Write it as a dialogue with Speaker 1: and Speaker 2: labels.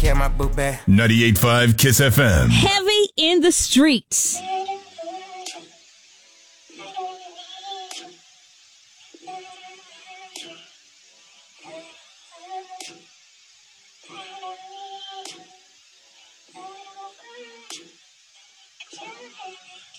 Speaker 1: Yeah, my boo bag.
Speaker 2: 98.5 Kiss FM.
Speaker 3: Heavy in the streets.